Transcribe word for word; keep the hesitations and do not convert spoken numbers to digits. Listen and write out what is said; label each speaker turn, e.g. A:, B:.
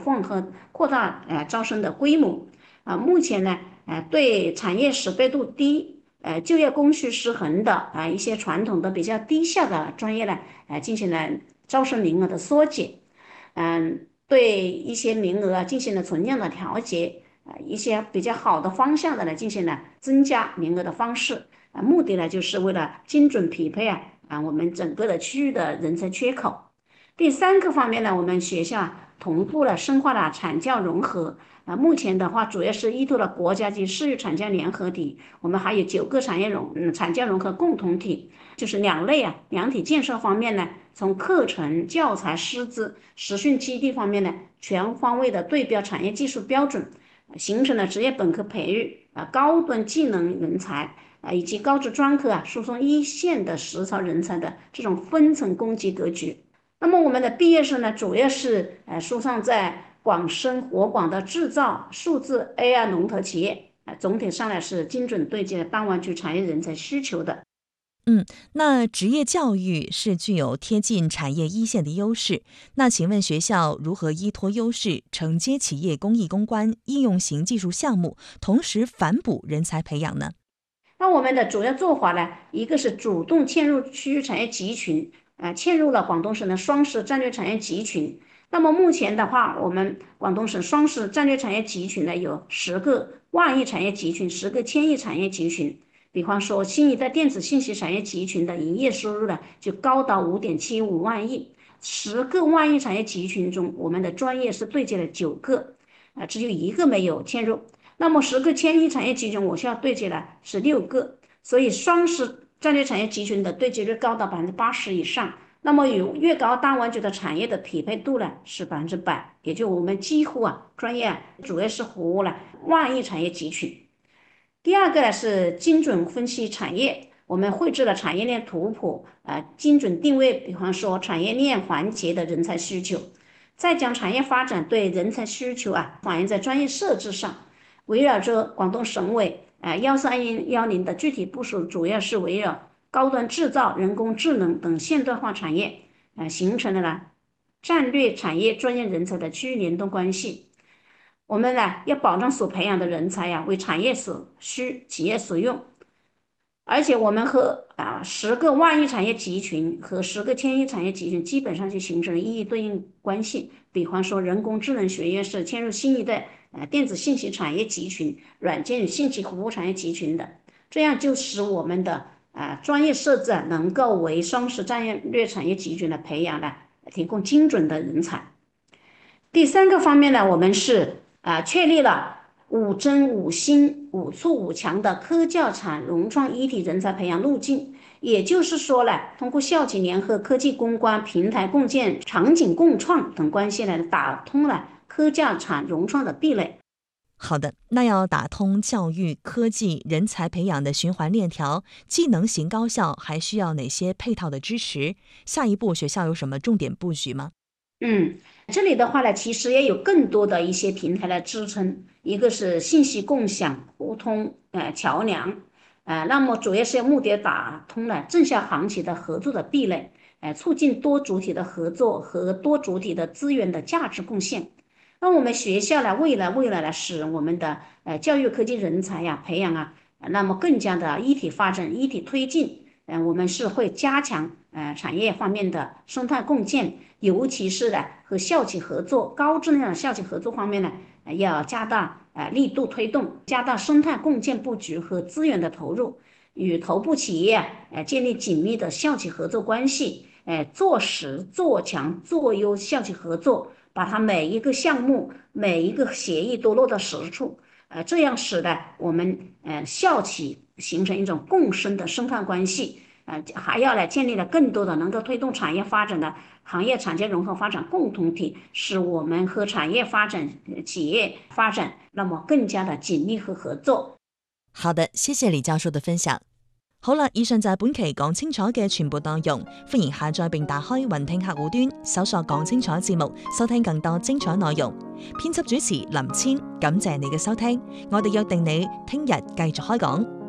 A: 放和扩大呃招生的规模。啊、目前呢，呃，对产业识别度低、呃就业供需失衡的啊、一些传统的比较低下的专业呢，呃，进行了招生名额的缩减。嗯，对一些名额啊进行了存量的调节。啊、一些比较好的方向的呢，进行了增加名额的方式。啊、目的呢，就是为了精准匹配啊啊我们整个的区域的人才缺口。第三个方面呢，我们学校同步了深化了产教融合。啊，目前的话主要是依托了国家级市域产教联合体，我们还有九个产业融嗯产教融合共同体，就是两类啊两体建设方面呢，从课程、教材、师资、实训基地方面呢，全方位的对标产业技术标准，形成了职业本科培育啊高端技能人才啊以及高职专科啊输送一线的实操人才的这种分层供给格局。那么我们的毕业生呢，主要是呃输送在广深活广的制造、数字 A I 龙头企业。啊，总体上来是精准对接大湾区产业人才需求的。
B: 嗯，那职业教育是具有贴近产业一线的优势。那请问学校如何依托优势，承接企业公益攻关应用型技术项目，同时反哺人才培养呢？
A: 那我们的主要做法呢，一个是主动嵌入区域产业集群，呃，嵌入了广东省的双十战略产业集群。那么目前的话，我们广东省双十战略产业集群呢，有十个万亿产业集群，十个千亿产业集群。比方说，新一代电子信息产业集群的营业收入呢，就高达五点七五万亿。十个万亿产业集群中，我们的专业是对接了九个，啊、只有一个没有嵌入。那么十个千亿产业集群，我需要对接了十六个，所以双十战略产业集群的对接率高达百分之八十以上。那么与粤港澳大湾区的产业的匹配度呢是百分之百，也就我们几乎啊专业啊主要是服务了万亿产业集群。第二个呢是精准分析产业，我们绘制了产业链图谱，呃，精准定位，比方说产业链环节的人才需求，再将产业发展对人才需求啊反映在专业设置上。围绕着广东省委呃幺三幺零的具体部署，主要是围绕高端制造、人工智能等现代化产业，呃，形成了呢战略产业专业人才的区域联动关系。我们呢要保障所培养的人才呀、为产业所需、企业所用。而且我们和啊十个万亿产业集群和十个千亿产业集群基本上就形成了一一对应关系。比方说，人工智能学院是嵌入新一代呃电子信息产业集群、软件与信息服务产业集群的，这样就使我们的啊专业设置啊能够为双十战略产业集群的培养呢提供精准的人才。第三个方面呢，我们是啊确立了五增五新五促五强的科教产融创一体人才培养路径。也就是说呢，通过校企联合、科技攻关、平台共建、场景共创等关系呢，打通了科教产融创的壁垒。
B: 好的，那要打通教育、科技、人才培养的循环链条，技能型高校还需要哪些配套的支持？下一步学校有什么重点布局吗？
A: 嗯，这里的话呢，其实也有更多的一些平台来支撑，一个是信息共享、互通呃桥梁，呃，那么主要是目的打通了正向行企的合作的壁垒，呃，促进多主体的合作和多主体的资源的价值贡献。那我们学校呢，未来为了呢，使我们的呃教育科技人才呀培养啊，那么更加的一体发展、一体推进。嗯、呃，我们是会加强呃产业方面的生态共建。尤其是呢和校企合作，高质量的校企合作方面呢，呃要加大呃力度推动，加大生态共建布局和资源的投入，与头部企业呃建立紧密的校企合作关系，呃做实做强做优校企合作，把它每一个项目每一个协议都落到实处，呃这样使得我们呃校企形成一种共生的生态关系。呃，还要来建立了更多的能够推动产业发展的行业产业融合发展共同体，使我们和产业发展、企业发展那么更加的紧密和合作。
B: 好的，謝謝李教授嘅分享。好啦，以上就係本期講清楚嘅全部內容，歡迎下載並打開雲聽客戶端，搜索講清楚節目，收聽更多精彩內容。編輯主持林千，感謝你嘅收聽，我哋約定你聽日繼續開講。